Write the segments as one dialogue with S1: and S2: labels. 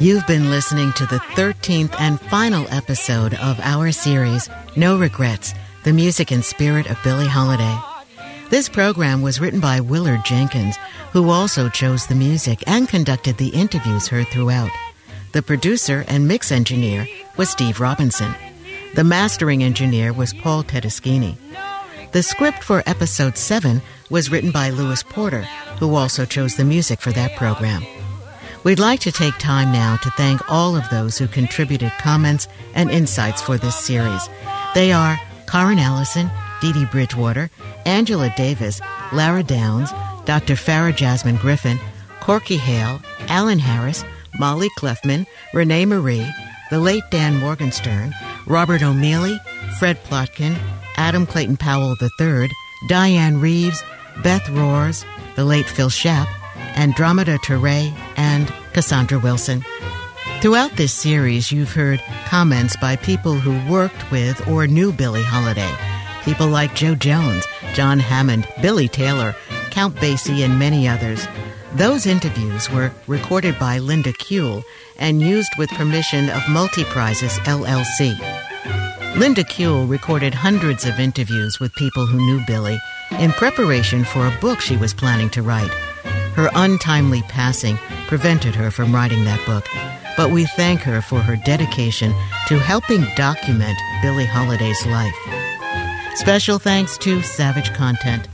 S1: You've been listening to the 13th and final episode of our series, No Regrets, the music and spirit of Billie Holiday. This program was written by Willard Jenkins, who also chose the music and conducted the interviews heard throughout. The producer and mix engineer was Steve Robinson. The mastering engineer was Paul Tedeschini. The script for episode 7 was written by Lewis Porter, who also chose the music for that program. We'd like to take time now to thank all of those who contributed comments and insights for this series. They are Karen Allison, Dee Dee Bridgewater, Angela Davis, Lara Downs, Dr. Farah Jasmine Griffin, Corky Hale, Alan Harris, Molly Clefman, Renee Marie, the late Dan Morgenstern, Robert O'Mealy, Fred Plotkin, Adam Clayton Powell III, Diane Reeves, Beth Roars, the late Phil Shapp, Andromeda Teray, and Cassandra Wilson. Throughout this series, you've heard comments by people who worked with or knew Billie Holiday. People like Joe Jones, John Hammond, Billy Taylor, Count Basie, and many others. Those interviews were recorded by Linda Kuehl and used with permission of Multiprizes, LLC. Linda Kuehl recorded hundreds of interviews with people who knew Billie in preparation for a book she was planning to write. Her untimely passing prevented her from writing that book, but we thank her for her dedication to helping document Billie Holiday's life. Special thanks to Savage Content.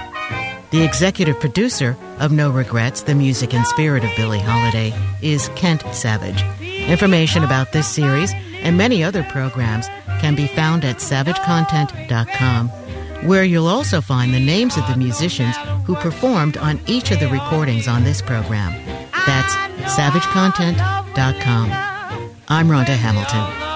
S1: The executive producer of No Regrets, the music and spirit of Billie Holiday, is Kent Savage. Information about this series and many other programs can be found at savagecontent.com, where you'll also find the names of the musicians who performed on each of the recordings on this program. That's savagecontent.com. I'm Rhonda Hamilton.